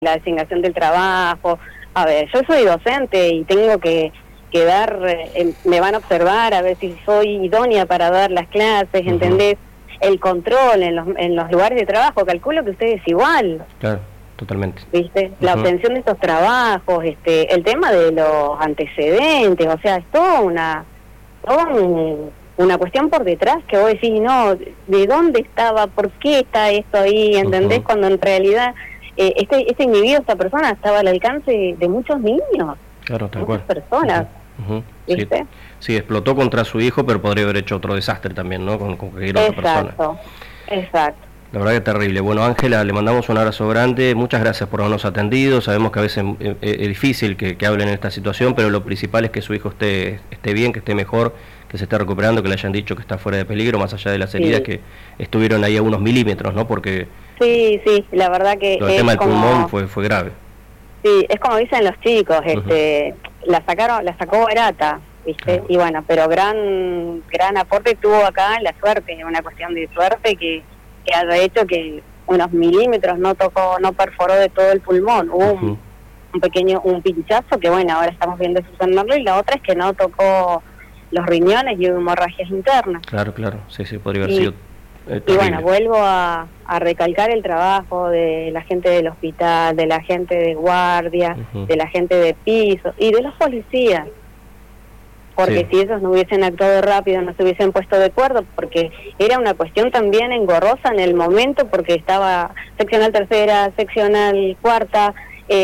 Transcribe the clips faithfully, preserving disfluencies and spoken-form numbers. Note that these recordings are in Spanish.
la designación del trabajo. A ver, yo soy docente y tengo que, que dar, eh, me van a observar a ver si soy idónea para dar las clases, ¿entendés? Uh-huh. El control en los, en los lugares de trabajo, calculo que ustedes igual. Claro, totalmente. ¿Viste? La uh-huh. obtención de estos trabajos, este, el tema de los antecedentes, o sea, es toda una, toda un, una cuestión por detrás que vos decís, no, ¿de dónde estaba? ¿Por qué está esto ahí? ¿Entendés? Uh-huh. Cuando en realidad... Eh, este, este individuo, esta persona, estaba al alcance de muchos niños. Claro, tal muchas cual. personas. Uh-huh. Uh-huh. ¿Viste? Sí, sí, explotó contra su hijo, pero podría haber hecho otro desastre también, ¿no? Con, con cualquier otra persona. Exacto, exacto. La verdad que es terrible. Bueno, Ángela, le mandamos un abrazo grande. Muchas gracias por habernos atendido. Sabemos que a veces es, es difícil que, que hablen en esta situación, pero lo principal es que su hijo esté, esté bien, que esté mejor, que se esté recuperando, que le hayan dicho que está fuera de peligro, más allá de las heridas sí. que estuvieron ahí a unos milímetros, ¿no? Porque... Sí, sí, la verdad que el tema del como... pulmón fue fue grave. Sí, es como dicen los chicos, este, uh-huh. la sacaron, la sacó barata, ¿viste? Uh-huh. Y bueno, pero gran gran aporte tuvo acá la suerte, una cuestión de suerte que, que haya hecho que unos milímetros no tocó, no perforó de todo el pulmón. Hubo uh-huh. un, un pequeño, un pinchazo que bueno, ahora estamos viendo subsanarlo, y la otra es que no tocó los riñones y hubo hemorragias internas. Claro, claro, sí, sí, podría haber y, sido... Y bueno, vuelvo a, a recalcar el trabajo de la gente del hospital, de la gente de guardia, uh-huh. de la gente de piso y de los policías. Porque sí. si ellos no hubiesen actuado rápido, no se hubiesen puesto de acuerdo, porque era una cuestión también engorrosa en el momento, porque estaba seccional tercera, seccional cuarta,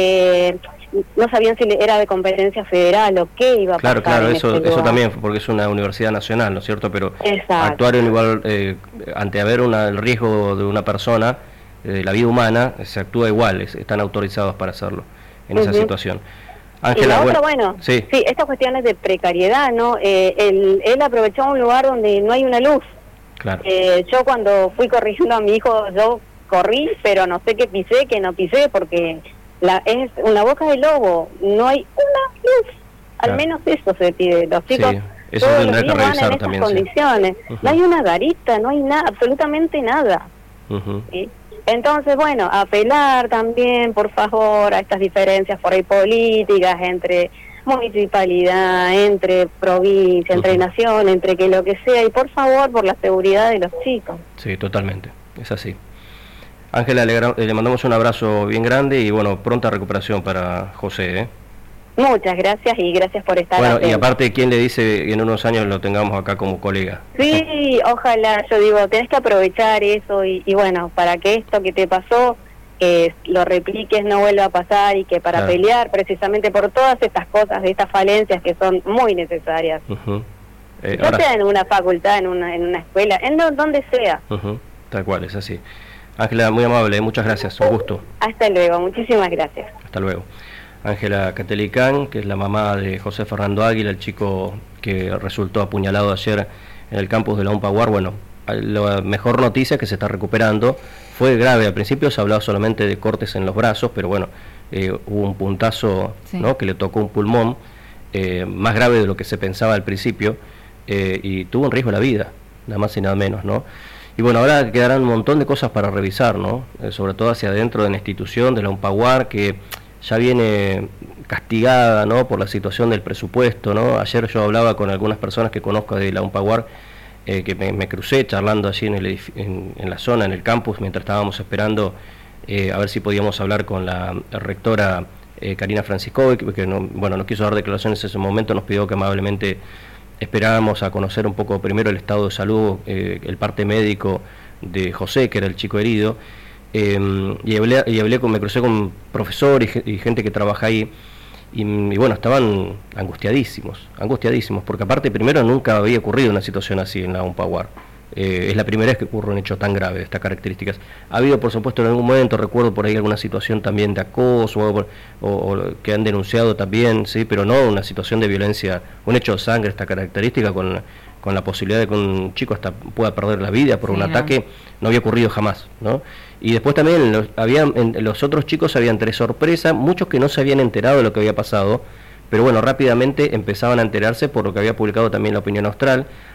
eh, no sabían si era de competencia federal o qué iba a claro, pasar. Claro, claro, eso eso también, porque es una universidad nacional, ¿no es cierto? Pero Exacto. actuar en igual, eh, ante haber una, el riesgo de una persona, eh, la vida humana, se actúa igual, es, están autorizados para hacerlo en uh-huh. esa situación. Ángela, y la otra, bueno, bueno sí. sí, estas cuestiones de precariedad, ¿no? Eh, él, él aprovechó un lugar donde no hay una luz. Claro. Eh, yo cuando fui corrigiendo a mi hijo, yo corrí, pero no sé qué pisé, qué no pisé, porque... La, es una boca de lobo, no hay una luz, al claro. menos eso se pide, los chicos sí, eso todos los días que van en esas también, condiciones, sí. uh-huh. no hay una garita, no hay nada, absolutamente nada. Uh-huh. ¿Sí? Entonces, bueno, apelar también, por favor, a estas diferencias por ahí políticas entre municipalidad, entre provincia, entre uh-huh. nación, entre que lo que sea, y por favor, por la seguridad de los chicos. Sí, totalmente, es así. Ángela, le, le mandamos un abrazo bien grande y bueno, pronta recuperación para José, ¿eh? Muchas gracias y gracias por estar Bueno, atento. Y aparte, ¿quién le dice que en unos años lo tengamos acá como colega? Sí, ojalá, yo digo, tenés que aprovechar eso y, y bueno, para que esto que te pasó, eh, lo repliques, no vuelva a pasar y que para claro. pelear precisamente por todas estas cosas, de estas falencias que son muy necesarias. Uh-huh. eh, ya ahora... sea en una facultad, en una, en una escuela, en lo, donde sea. Uh-huh. Tal cual, es así. Ángela, muy amable, muchas gracias, un gusto. Hasta luego, muchísimas gracias. Hasta luego. Ángela Catelicán, que es la mamá de José Fernando Águila, el chico que resultó apuñalado ayer en el campus de la UNPAGUAR. Bueno, la mejor noticia es que se está recuperando. Fue grave, al principio se hablaba solamente de cortes en los brazos, pero bueno, eh, hubo un puntazo sí. ¿no? que le tocó un pulmón, eh, más grave de lo que se pensaba al principio, eh, y tuvo en riesgo la vida, nada más y nada menos, ¿no? Y bueno, ahora quedarán un montón de cosas para revisar, ¿no? Eh, sobre todo hacia adentro de la institución, de la UNPAGUAR, que ya viene castigada, ¿no? Por la situación del presupuesto, ¿no? Ayer yo hablaba con algunas personas que conozco de la UNPAGUAR, eh, que me, me crucé charlando allí en, el en, en la zona, en el campus, mientras estábamos esperando eh, a ver si podíamos hablar con la rectora eh, Karina Franciscovic, que no, bueno, no quiso dar declaraciones en ese momento, nos pidió que amablemente... Esperábamos a conocer un poco primero el estado de salud, eh, el parte médico de José, que era el chico herido, eh, y hablé, y hablé con, me crucé con profesores y, y gente que trabaja ahí, y, y bueno, estaban angustiadísimos, angustiadísimos, porque aparte primero nunca había ocurrido una situación así en la UNPAGUAR. Eh, es la primera vez que ocurre un hecho tan grave de estas características. Ha habido, por supuesto, en algún momento, recuerdo por ahí alguna situación también de acoso o, o, o que han denunciado también, sí, pero no una situación de violencia, un hecho de sangre, esta característica con, con la posibilidad de que un chico hasta pueda perder la vida por sí, un no. ataque, no había ocurrido jamás, ¿no? Y después también los, había, en, los otros chicos habían entre sorpresa, muchos que no se habían enterado de lo que había pasado, pero bueno, rápidamente empezaban a enterarse por lo que había publicado también la Opinión Austral.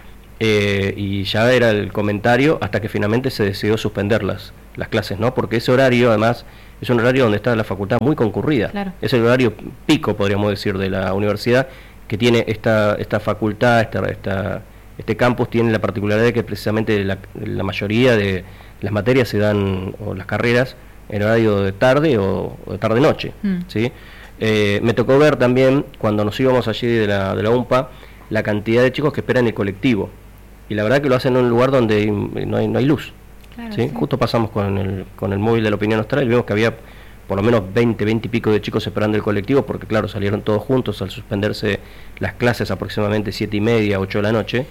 eh, y ya era el comentario hasta que finalmente se decidió suspender las, las clases, ¿no? Porque ese horario, además, es un horario donde está la facultad muy concurrida. Claro. Es el horario pico, podríamos decir, de la universidad, que tiene esta, esta facultad, esta, esta, este campus tiene la particularidad de que precisamente la, la mayoría de las materias se dan, o las carreras, en horario de tarde o, o de tarde-noche, mm. ¿sí? Eh, me tocó ver también, cuando nos íbamos allí de la, de la UMPA, la cantidad de chicos que esperan el colectivo. Y la verdad que lo hacen en un lugar donde no hay, no hay luz. Claro, ¿sí? Sí. Justo pasamos con el, con el móvil de la Opinión Austral y vimos que había por lo menos veinte, veinte y pico de chicos esperando el colectivo, porque claro, salieron todos juntos al suspenderse las clases aproximadamente siete y media, ocho de la noche,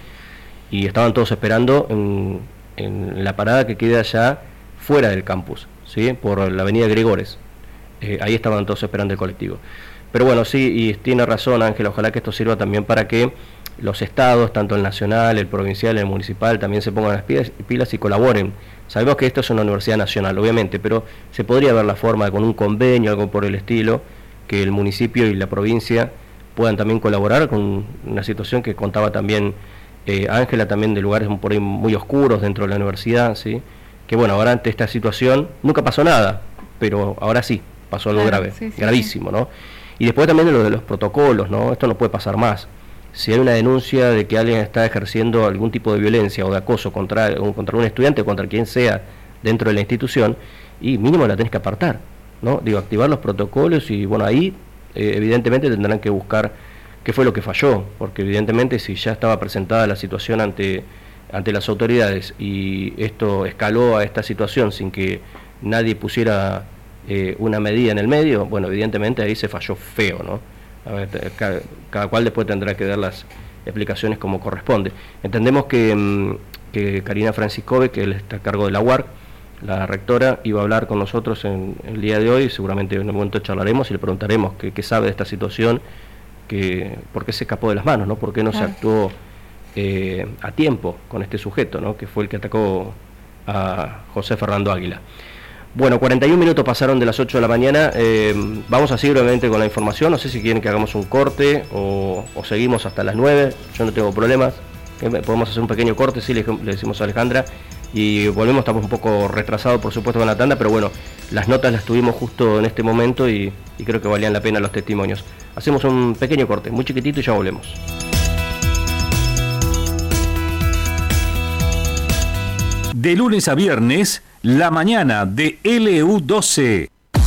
y estaban todos esperando en, en la parada que queda ya fuera del campus, ¿sí? Por la avenida Gregores. Eh, ahí estaban todos esperando el colectivo. Pero bueno, sí, y tiene razón Ángela, ojalá que esto sirva también para que los estados, tanto el nacional, el provincial, el municipal, también se pongan las pilas, pilas y colaboren. Sabemos que esto es una universidad nacional, obviamente, pero se podría ver la forma de, con un convenio, algo por el estilo, que el municipio y la provincia puedan también colaborar con una situación que contaba también eh, Ángela, también de lugares por ahí muy oscuros dentro de la universidad, ¿sí? Que bueno, ahora ante esta situación nunca pasó nada, pero ahora sí, pasó algo claro, grave, sí, sí, gravísimo, sí. ¿no? Y después también de lo de los protocolos, ¿no? Esto no puede pasar más. Si hay una denuncia de que alguien está ejerciendo algún tipo de violencia o de acoso contra, contra un estudiante o contra quien sea dentro de la institución, y mínimo la tenés que apartar, ¿no? Digo, activar los protocolos y bueno, ahí eh, evidentemente tendrán que buscar qué fue lo que falló, porque evidentemente si ya estaba presentada la situación ante, ante las autoridades y esto escaló a esta situación sin que nadie pusiera eh, una medida en el medio, bueno, evidentemente ahí se falló feo, ¿no? A ver, cada, cada cual después tendrá que dar las explicaciones como corresponde. Entendemos que, que Karina Franciscove, que él está a cargo de la U A R C, la rectora, iba a hablar con nosotros en, en el día de hoy, seguramente en un momento charlaremos y le preguntaremos qué, qué sabe de esta situación, que, por qué se escapó de las manos, ¿no? Por qué no claro. se actuó eh, a tiempo con este sujeto, ¿no? Que fue el que atacó a José Fernando Águila. Bueno, cuarenta y un minutos pasaron de las ocho de la mañana, eh, vamos a seguir obviamente con la información, no sé si quieren que hagamos un corte o, o seguimos hasta las nueve, yo no tengo problemas, eh, podemos hacer un pequeño corte, sí, le, le decimos a Alejandra, y volvemos, estamos un poco retrasados por supuesto con la tanda, pero bueno, las notas las tuvimos justo en este momento y, y creo que valían la pena los testimonios. Hacemos un pequeño corte, muy chiquitito y ya volvemos. De lunes a viernes, la mañana de L U doce.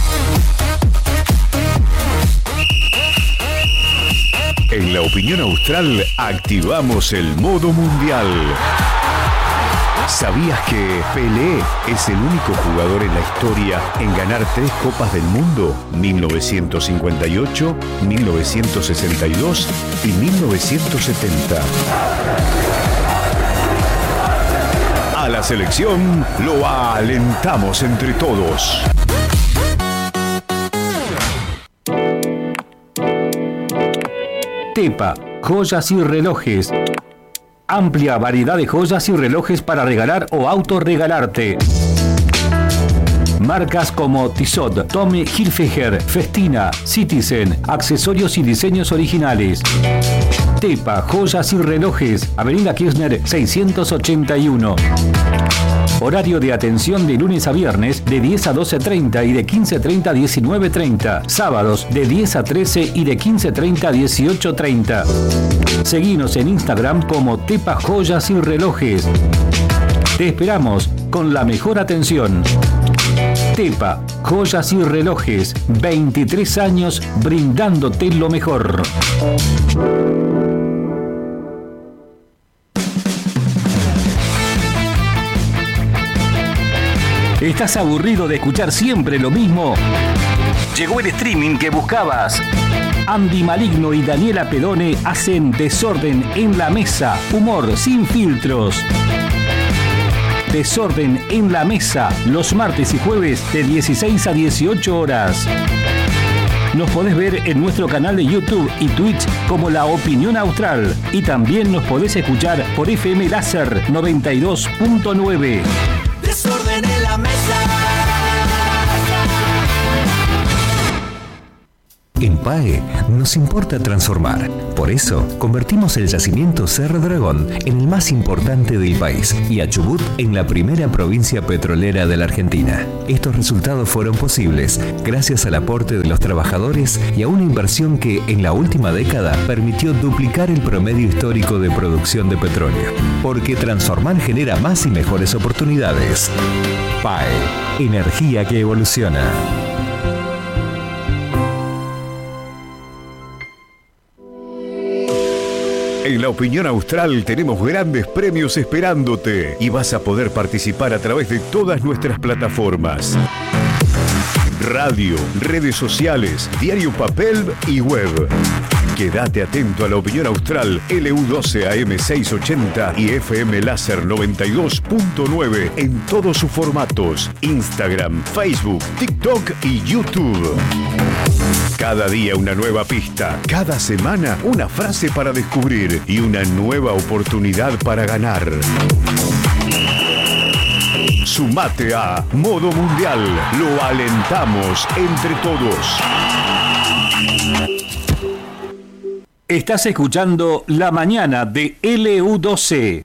En la Opinión Austral activamos el modo mundial. ¿Sabías que Pelé es el único jugador en la historia en ganar tres Copas del Mundo? mil novecientos cincuenta y ocho, mil novecientos sesenta y dos y mil novecientos setenta. A la selección lo alentamos entre todos. Tepa, joyas y relojes. Amplia variedad de joyas y relojes para regalar o autorregalarte. Marcas como Tissot, Tommy Hilfiger, Festina, Citizen, accesorios y diseños originales. Tepa, joyas y relojes, Avenida Kirchner seiscientos ochenta y uno. Horario de atención de lunes a viernes de diez a doce treinta y de quince treinta a diecinueve treinta. Sábados de diez a trece y de quince treinta a dieciocho treinta. Seguinos en Instagram como Tepa Joyas y Relojes. Te esperamos con la mejor atención. Tepa, joyas y relojes, veintitrés años brindándote lo mejor. ¿Estás aburrido de escuchar siempre lo mismo? Llegó el streaming que buscabas. Andy Maligno y Daniela Pedone hacen Desorden en la Mesa, humor sin filtros. Desorden en la Mesa, los martes y jueves de dieciséis a dieciocho horas. Nos podés ver en nuestro canal de YouTube y Twitch como La Opinión Austral. Y también nos podés escuchar por F M Láser noventa y dos punto nueve. Desorden en la Mesa. En P A E nos importa transformar. Por eso, convertimos el yacimiento Cerro Dragón en el más importante del país y a Chubut en la primera provincia petrolera de la Argentina. Estos resultados fueron posibles gracias al aporte de los trabajadores y a una inversión que en la última década permitió duplicar el promedio histórico de producción de petróleo. Porque transformar genera más y mejores oportunidades. P A E, energía que evoluciona. En La Opinión Austral tenemos grandes premios esperándote y vas a poder participar a través de todas nuestras plataformas. Radio, redes sociales, diario papel y web. Quédate atento a La Opinión Austral, L U doce A M seiscientos ochenta y F M Láser noventa y dos punto nueve en todos sus formatos, Instagram, Facebook, TikTok y YouTube. Cada día una nueva pista, cada semana una frase para descubrir y una nueva oportunidad para ganar. Sumate a Modo Mundial, lo alentamos entre todos. Estás escuchando La Mañana de L U doce.